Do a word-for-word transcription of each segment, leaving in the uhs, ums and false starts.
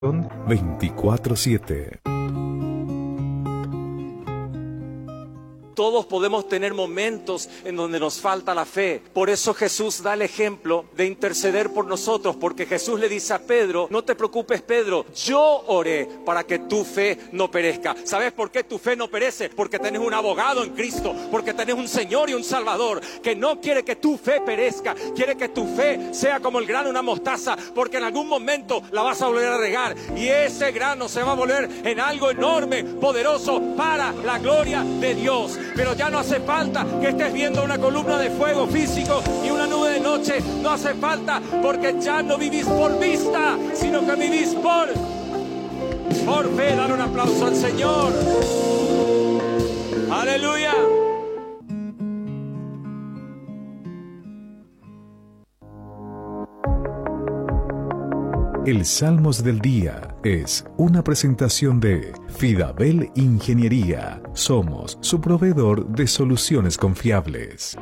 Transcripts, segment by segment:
veinticuatro siete. Todos podemos tener momentos en donde nos falta la fe. Por eso Jesús da el ejemplo de interceder por nosotros, porque Jesús le dice a Pedro: no te preocupes, Pedro, yo oré para que tu fe no perezca. ¿Sabes por qué tu fe no perece? Porque tenés un abogado en Cristo, porque tenés un Señor y un Salvador que no quiere que tu fe perezca, quiere que tu fe sea como el grano de una mostaza, porque en algún momento la vas a volver a regar y ese grano se va a volver en algo enorme, poderoso para la gloria de Dios. Pero ya no hace falta que estés viendo una columna de fuego físico y una nube de noche. No hace falta, porque ya no vivís por vista, sino que vivís por, por fe. Dar un aplauso al Señor. Aleluya. El Salmos del Día es una presentación de Fidabel Ingeniería. Somos su proveedor de soluciones confiables.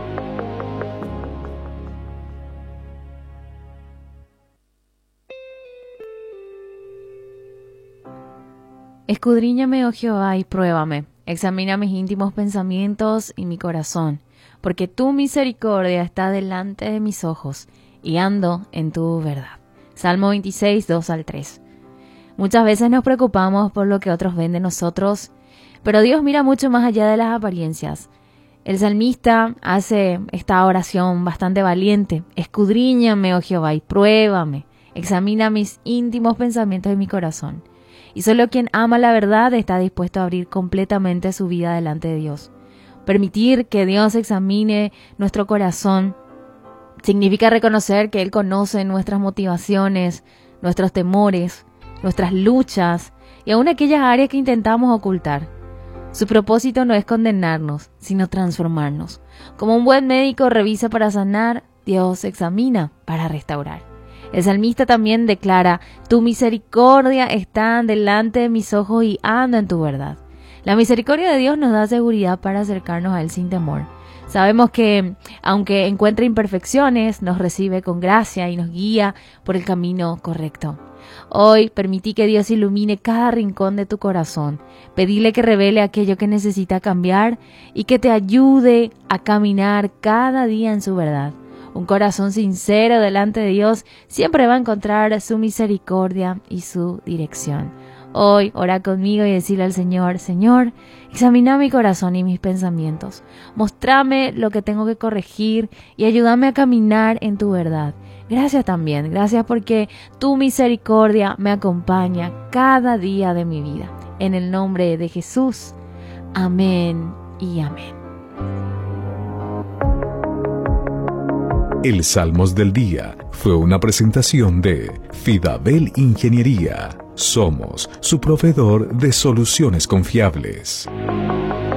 Escudriñame, oh Jehová, y pruébame. Examina mis íntimos pensamientos y mi corazón, porque tu misericordia está delante de mis ojos, y ando en tu verdad. Salmo veintiséis, dos al tres. Muchas veces nos preocupamos por lo que otros ven de nosotros, pero Dios mira mucho más allá de las apariencias. El salmista hace esta oración bastante valiente. Escudriñame, oh Jehová, y pruébame. Examina mis íntimos pensamientos y mi corazón. Y solo quien ama la verdad está dispuesto a abrir completamente su vida delante de Dios. Permitir que Dios examine nuestro corazón significa reconocer que Él conoce nuestras motivaciones, nuestros temores, nuestras luchas y aún aquellas áreas que intentamos ocultar. Su propósito no es condenarnos, sino transformarnos. Como un buen médico revisa para sanar, Dios examina para restaurar. El salmista también declara: tu misericordia está delante de mis ojos y ando en tu verdad. La misericordia de Dios nos da seguridad para acercarnos a Él sin temor. Sabemos que, aunque encuentre imperfecciones, nos recibe con gracia y nos guía por el camino correcto. Hoy permití que Dios ilumine cada rincón de tu corazón. Pedile que revele aquello que necesita cambiar y que te ayude a caminar cada día en su verdad. Un corazón sincero delante de Dios siempre va a encontrar su misericordia y su dirección. Hoy, ora conmigo y decirle al Señor: Señor, examina mi corazón y mis pensamientos. Mostrame lo que tengo que corregir y ayúdame a caminar en tu verdad. Gracias también, gracias porque tu misericordia me acompaña cada día de mi vida. En el nombre de Jesús. Amén y amén. El Salmos del Día fue una presentación de Fidabel Ingeniería. Somos su proveedor de soluciones confiables.